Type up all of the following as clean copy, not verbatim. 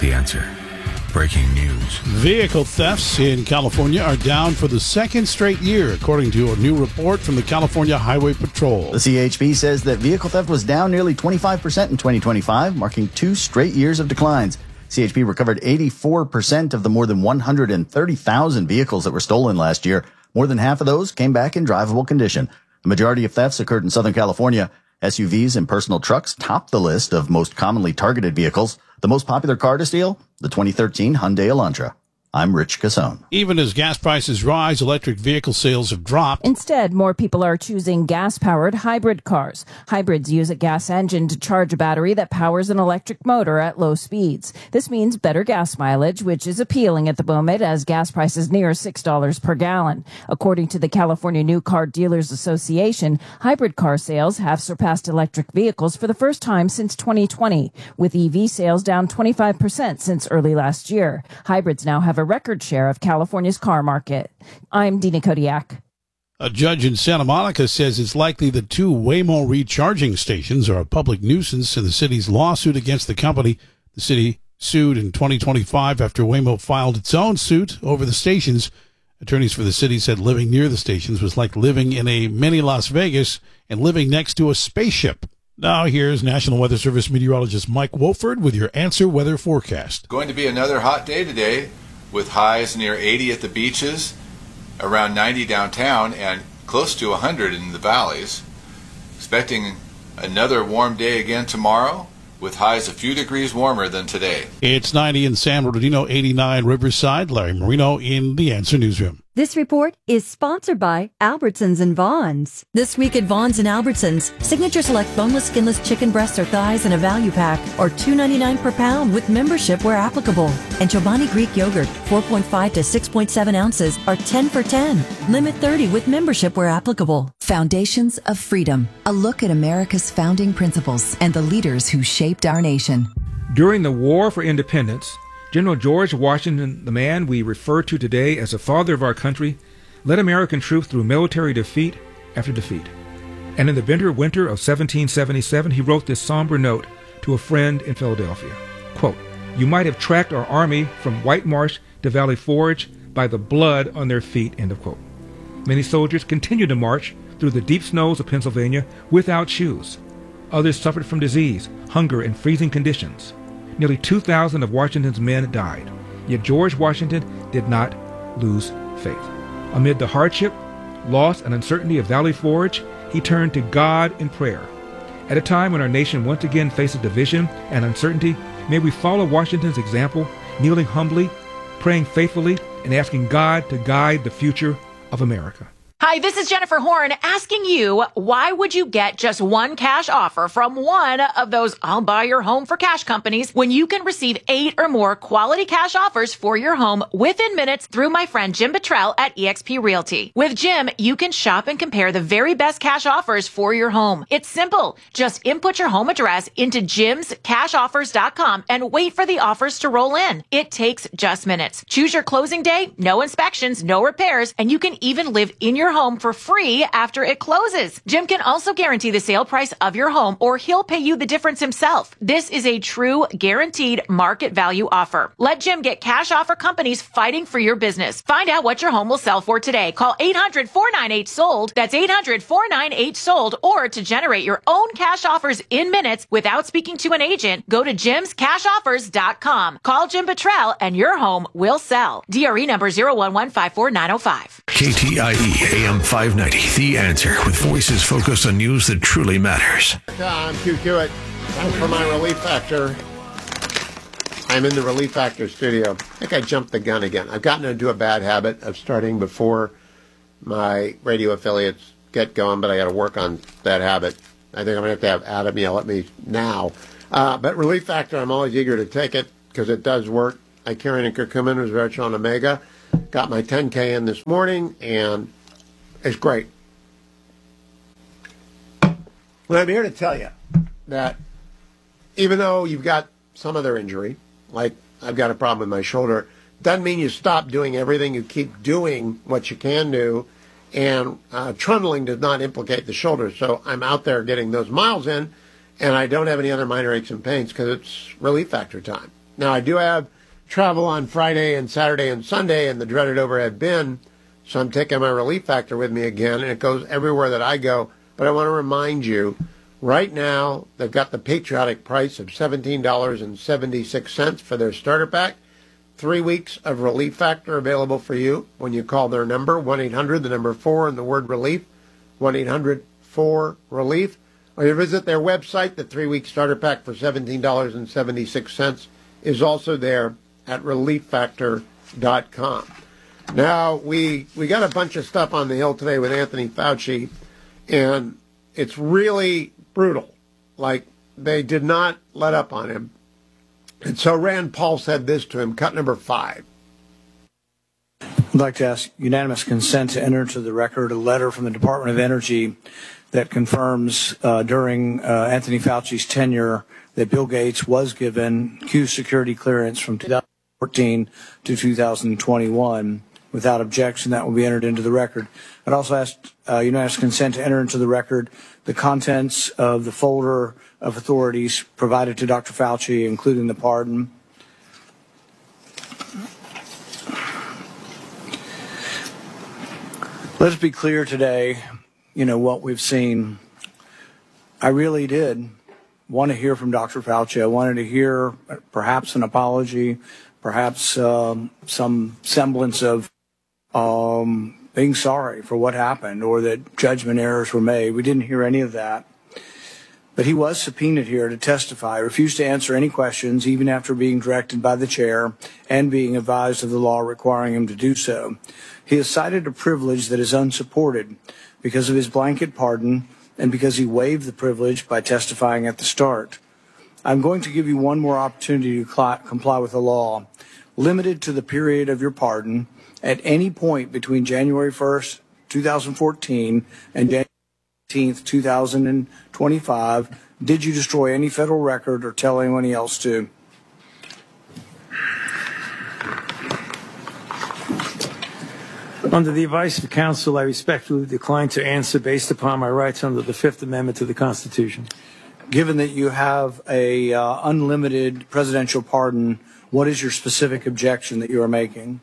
The Answer. Breaking news. Vehicle thefts in California are down for the second straight year, according to a new report from the California Highway Patrol. The CHP says that vehicle theft was down nearly 25% in 2025, marking 2 straight years of declines. CHP recovered 84% of the more than 130,000 vehicles that were stolen last year. More than half of those came back in drivable condition. The majority of thefts occurred in Southern California. SUVs and personal trucks topped the list of most commonly targeted vehicles. The most popular car to steal? The 2013 Hyundai Elantra. I'm Rich Casone. Even as gas prices rise, electric vehicle sales have dropped. Instead, more people are choosing gas-powered hybrid cars. Hybrids use a gas engine to charge a battery that powers an electric motor at low speeds. This means better gas mileage, which is appealing at the moment as gas prices near $6 per gallon. According to the California New Car Dealers Association, hybrid car sales have surpassed electric vehicles for the first time since 2020, with EV sales down 25% since early last year. Hybrids now have a record share of California's car market. I'm Dina Kodiak. A judge in Santa Monica says it's likely the 2 Waymo recharging stations are a public nuisance in the city's lawsuit against the company. The city sued in 2025 after Waymo filed its own suit over the stations. Attorneys for the city said living near the stations was like living in a mini Las Vegas and living next to a spaceship. Now here's National Weather Service meteorologist Mike Wolford with your Answer Weather forecast. Going to be another hot day today, with highs near 80 at the beaches, around 90 downtown, and close to 100 in the valleys. Expecting another warm day again tomorrow, with highs a few degrees warmer than today. It's 90 in San Bernardino, 89 Riverside. Larry Marino in the Answer Newsroom. This report is sponsored by Albertsons and Vons. This week at Vons and Albertsons, Signature Select boneless, skinless chicken breasts or thighs in a value pack, or $2.99 per pound with membership where applicable. And Chobani Greek yogurt, 4.5 to 6.7 ounces, are 10 for 10. Limit 30 with membership where applicable. Foundations of Freedom, a look at America's founding principles and the leaders who shaped our nation. During the War for Independence, General George Washington, the man we refer to today as the father of our country, led American troops through military defeat after defeat. And in the bitter winter of 1777, he wrote this somber note to a friend in Philadelphia. Quote, "You might have tracked our army from White Marsh to Valley Forge by the blood on their feet," end of quote. Many soldiers continued to march through the deep snows of Pennsylvania without shoes. Others suffered from disease, hunger, and freezing conditions. Nearly 2,000 of Washington's men died, yet George Washington did not lose faith. Amid the hardship, loss, and uncertainty of Valley Forge, he turned to God in prayer. At a time when our nation once again faces division and uncertainty, may we follow Washington's example, kneeling humbly, praying faithfully, and asking God to guide the future of America. Hi, this is Jennifer Horn asking you, why would you get just one cash offer from one of those I'll buy your home for cash companies when you can receive 8 or more quality cash offers for your home within minutes through my friend Jim Buttrell at eXp Realty? With Jim, you can shop and compare the very best cash offers for your home. It's simple. Just input your home address into jimscashoffers.com and wait for the offers to roll in. It takes just minutes. Choose your closing day, no inspections, no repairs, and you can even live in your home for free after it closes. Jim can also guarantee the sale price of your home, or he'll pay you the difference himself. This is a true guaranteed market value offer. Let Jim get cash offer companies fighting for your business. Find out what your home will sell for today. Call 800-498-SOLD. That's 800-498-SOLD. Or to generate your own cash offers in minutes without speaking to an agent, go to jimscashoffers.com. Call Jim Buttrell and your home will sell. DRE number 011549005. KTIE AM 590, The Answer, with voices focused on news that truly matters. I'm Q Hewitt. Time for my Relief Factor. I'm in the Relief Factor studio. I think I jumped the gun again. I've gotten into a bad habit of starting before my radio affiliates get going, but I got to work on that habit. I think I'm going to have Adam yell at me now. But Relief Factor, I'm always eager to take it because it does work. Icarian and curcumin, resveratrol, and omega. Got my 10K in this morning, and it's great. Well, I'm here to tell you that even though you've got some other injury, like I've got a problem with my shoulder, doesn't mean you stop doing everything. You keep doing what you can do, and trundling does not implicate the shoulder. So I'm out there getting those miles in, and I don't have any other minor aches and pains because it's Relief Factor time. Now, I do have travel on Friday and Saturday and Sunday in the dreaded overhead bin, so I'm taking my Relief Factor with me again, and it goes everywhere that I go. But I want to remind you, right now, they've got the patriotic price of $17.76 for their starter pack. 3 weeks of Relief Factor available for you when you call their number, 1-800, the number 4, and the word relief, 1-800-4-RELIEF. Or you visit their website. The 3-week starter pack for $17.76 is also there at relieffactor.com. Now, we got a bunch of stuff on the Hill today with Anthony Fauci, and it's really brutal. Like, they did not let up on him. And so Rand Paul said this to him, cut number 5. I'd like to ask unanimous consent to enter into the record a letter from the Department of Energy that confirms during Anthony Fauci's tenure that Bill Gates was given Q security clearance from 2014 to 2021. Without objection, that will be entered into the record. I'd also ask unanimous consent to enter into the record the contents of the folder of authorities provided to Dr. Fauci, including the pardon. Let's be clear today, what we've seen. I really did want to hear from Dr. Fauci. I wanted to hear perhaps an apology, perhaps some semblance of being sorry for what happened or that judgment errors were made. We didn't hear any of that. But he was subpoenaed here to testify, refused to answer any questions, even after being directed by the chair and being advised of the law requiring him to do so. He has cited a privilege that is unsupported because of his blanket pardon and because he waived the privilege by testifying at the start. I'm going to give you one more opportunity to comply with the law, limited to the period of your pardon. At any point between January 1st, 2014 and January 18th, 2025, did you destroy any federal record or tell anyone else to? Under the advice of counsel, I respectfully decline to answer based upon my rights under the Fifth Amendment to the Constitution. Given that you have a unlimited presidential pardon, what is your specific objection that you are making?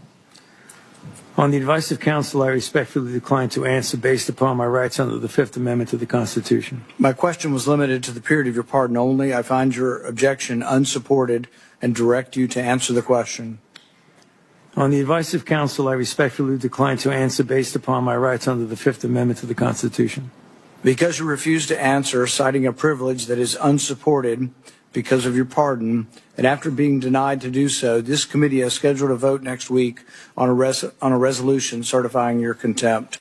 On the advice of counsel, I respectfully decline to answer based upon my rights under the Fifth Amendment to the Constitution. My question was limited to the period of your pardon only. I find your objection unsupported and direct you to answer the question. On the advice of counsel, I respectfully decline to answer based upon my rights under the Fifth Amendment to the Constitution. Because you refuse to answer, citing a privilege that is unsupported because of your pardon, and after being denied to do so, this committee has scheduled a vote next week on a resolution certifying your contempt.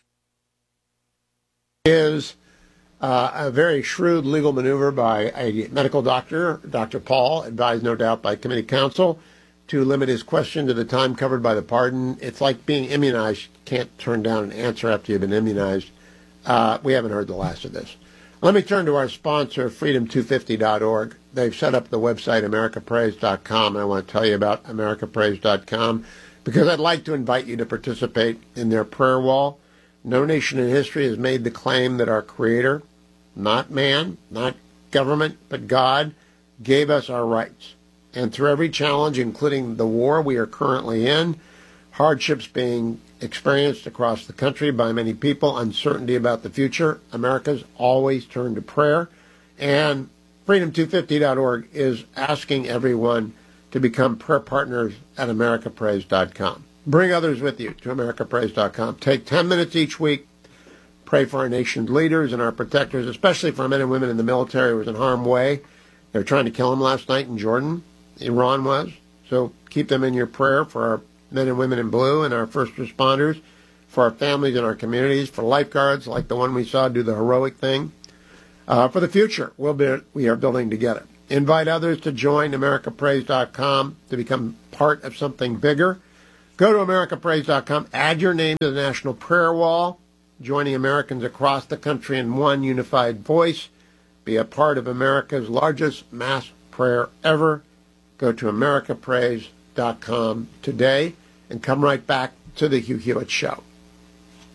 Is a very shrewd legal maneuver by a medical doctor, Dr. Paul, advised no doubt by committee counsel, to limit his question to the time covered by the pardon. It's like being immunized. You can't turn down an answer after you've been immunized. We haven't heard the last of this. Let me turn to our sponsor, freedom250.org. They've set up the website, americapraise.com, and I want to tell you about americapraise.com because I'd like to invite you to participate in their prayer wall. No nation in history has made the claim that our Creator, not man, not government, but God, gave us our rights. And through every challenge, including the war we are currently in, hardships being experienced across the country by many people, uncertainty about the future, America's always turned to prayer. And freedom250.org is asking everyone to become prayer partners at americapraise.com. Bring others with you to americapraise.com. Take 10 minutes each week. Pray for our nation's leaders and our protectors, especially for our men and women in the military who was in harm's way. They were trying to kill them last night in Jordan. Iran was. So keep them in your prayer for our men and women in blue and our first responders, for our families and our communities, for lifeguards like the one we saw do the heroic thing. For the future, we are building together. Invite others to join americapraise.com to become part of something bigger. Go to americapraise.com, add your name to the National Prayer Wall, joining Americans across the country in one unified voice. Be a part of America's largest mass prayer ever. Go to americapraise.com today and come right back to the Hugh Hewitt Show.